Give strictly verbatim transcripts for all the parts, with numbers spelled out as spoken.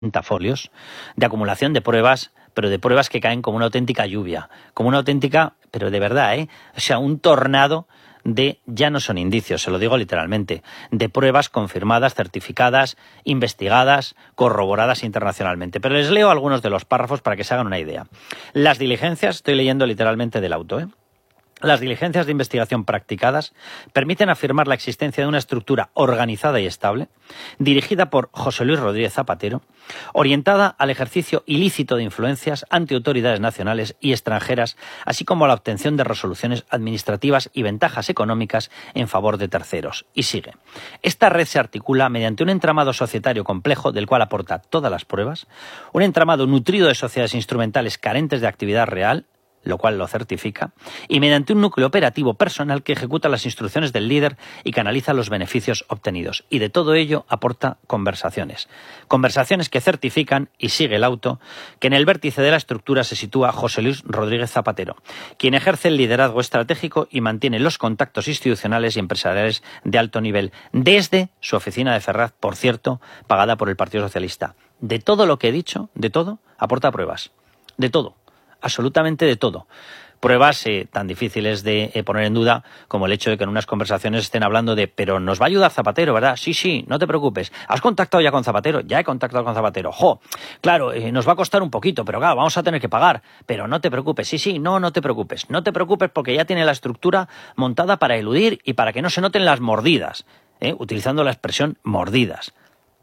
folios de acumulación de pruebas, pero de pruebas que caen como una auténtica lluvia, como una auténtica, pero de verdad, ¿eh? O sea, un tornado de, ya no son indicios, se lo digo literalmente, de pruebas confirmadas, certificadas, investigadas, corroboradas internacionalmente. Pero les leo algunos de los párrafos para que se hagan una idea. Las diligencias, estoy leyendo literalmente del auto, ¿eh? Las diligencias de investigación practicadas permiten afirmar la existencia de una estructura organizada y estable, dirigida por José Luis Rodríguez Zapatero, orientada al ejercicio ilícito de influencias ante autoridades nacionales y extranjeras, así como a la obtención de resoluciones administrativas y ventajas económicas en favor de terceros. Y sigue. Esta red se articula mediante un entramado societario complejo del cual aporta todas las pruebas, un entramado nutrido de sociedades instrumentales carentes de actividad real, lo cual lo certifica, y mediante un núcleo operativo personal que ejecuta las instrucciones del líder y canaliza los beneficios obtenidos. Y de todo ello aporta conversaciones. Conversaciones que certifican, y sigue el auto, que en el vértice de la estructura se sitúa José Luis Rodríguez Zapatero, quien ejerce el liderazgo estratégico y mantiene los contactos institucionales y empresariales de alto nivel, desde su oficina de Ferraz, por cierto, pagada por el Partido Socialista. De todo lo que he dicho, de todo, aporta pruebas. De todo. Absolutamente de todo. Pruebas eh, tan difíciles de eh, poner en duda como el hecho de que en unas conversaciones estén hablando de pero nos va a ayudar Zapatero, ¿verdad? Sí, sí, no te preocupes. ¿Has contactado ya con Zapatero? Ya he contactado con Zapatero. ¡Jo! Claro, eh, nos va a costar un poquito, pero claro, vamos a tener que pagar. Pero no te preocupes. Sí, sí, no, no te preocupes. No te preocupes porque ya tiene la estructura montada para eludir y para que no se noten las mordidas, ¿eh? Utilizando la expresión mordidas.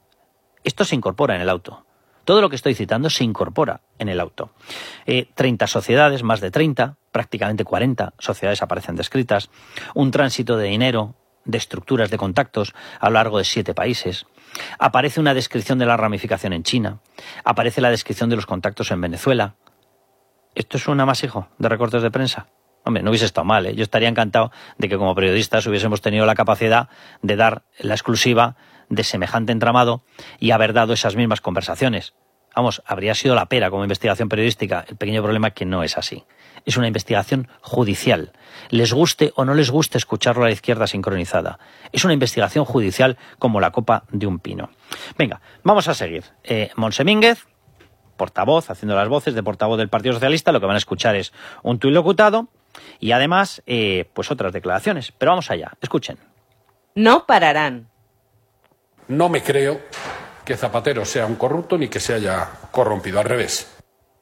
Esto se incorpora en el auto. Todo lo que estoy citando se incorpora en el auto. Eh, treinta sociedades, más de treinta, prácticamente cuarenta sociedades aparecen descritas, un tránsito de dinero, de estructuras de contactos a lo largo de siete países. Aparece una descripción de la ramificación en China, aparece la descripción de los contactos en Venezuela. ¿Esto es un amasijo de recortes de prensa? Hombre, no hubiese estado mal, ¿eh? Yo estaría encantado de que como periodistas hubiésemos tenido la capacidad de dar la exclusiva de semejante entramado y haber dado esas mismas conversaciones. Vamos, habría sido la pera como investigación periodística. El pequeño problema es que no es así. Es una investigación judicial. Les guste o no les guste escucharlo a la izquierda sincronizada. Es una investigación judicial como la copa de un pino. Venga, vamos a seguir. Eh, Montse Mínguez, portavoz, haciendo las voces de portavoz del Partido Socialista, lo que van a escuchar es un tuit locutado y además, eh, pues otras declaraciones. Pero vamos allá, escuchen. No pararán. No me creo que Zapatero sea un corrupto ni que se haya corrompido, al revés.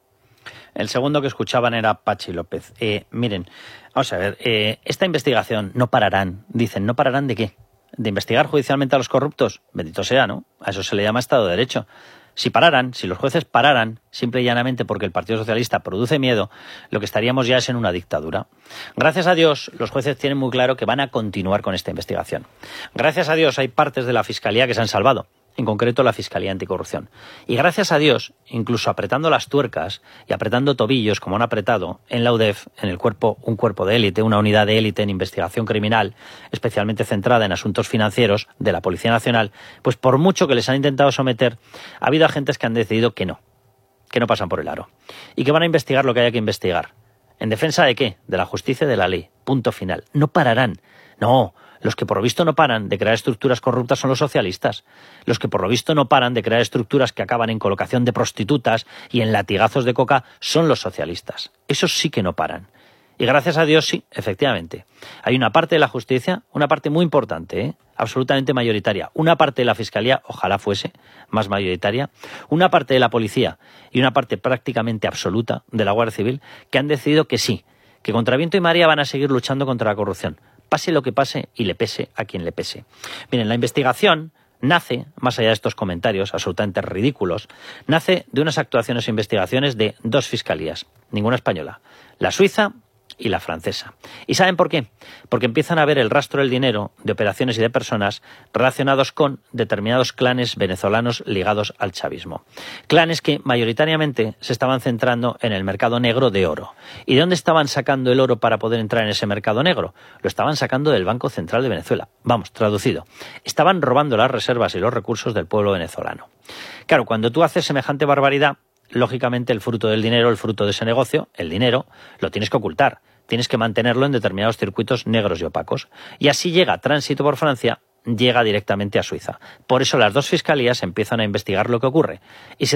El segundo que escuchaban era Pachi López. Eh, miren, vamos a ver, eh, esta investigación no pararán. Dicen, ¿no pararán de qué? ¿De investigar judicialmente a los corruptos? Bendito sea, ¿no? A eso se le llama Estado de Derecho. Si pararan, si los jueces pararan, simple y llanamente porque el Partido Socialista produce miedo, lo que estaríamos ya es en una dictadura. Gracias a Dios, los jueces tienen muy claro que van a continuar con esta investigación. Gracias a Dios, hay partes de la Fiscalía que se han salvado, en concreto la Fiscalía Anticorrupción. Y gracias a Dios, incluso apretando las tuercas y apretando tobillos, como han apretado en la U D E F, en el cuerpo, un cuerpo de élite, una unidad de élite en investigación criminal, especialmente centrada en asuntos financieros de la Policía Nacional, pues por mucho que les han intentado someter, ha habido agentes que han decidido que no, que no pasan por el aro, y que van a investigar lo que haya que investigar. ¿En defensa de qué? De la justicia y de la ley. Punto final. No pararán. No. Los que por lo visto no paran de crear estructuras corruptas son los socialistas. Los que por lo visto no paran de crear estructuras que acaban en colocación de prostitutas y en latigazos de coca son los socialistas. Esos sí que no paran. Y gracias a Dios sí, efectivamente. Hay una parte de la justicia, una parte muy importante, ¿eh? Absolutamente mayoritaria. Una parte de la Fiscalía, ojalá fuese más mayoritaria. Una parte de la Policía y una parte prácticamente absoluta de la Guardia Civil que han decidido que sí, que contra viento y marea van a seguir luchando contra la corrupción. Pase lo que pase y le pese a quien le pese. Miren, la investigación nace, más allá de estos comentarios absolutamente ridículos, nace de unas actuaciones e investigaciones de dos fiscalías, ninguna española, la suiza y la francesa. ¿Y saben por qué? Porque empiezan a ver el rastro del dinero de operaciones y de personas relacionados con determinados clanes venezolanos ligados al chavismo. Clanes que mayoritariamente se estaban centrando en el mercado negro de oro. ¿Y de dónde estaban sacando el oro para poder entrar en ese mercado negro? Lo estaban sacando del Banco Central de Venezuela. Vamos, traducido. Estaban robando las reservas y los recursos del pueblo venezolano. Claro, cuando tú haces semejante barbaridad, lógicamente el fruto del dinero, el fruto de ese negocio, el dinero, lo tienes que ocultar. Tienes que mantenerlo en determinados circuitos negros y opacos. Y así llega tránsito por Francia llega directamente a Suiza. Por eso las dos fiscalías empiezan a investigar lo que ocurre. Y se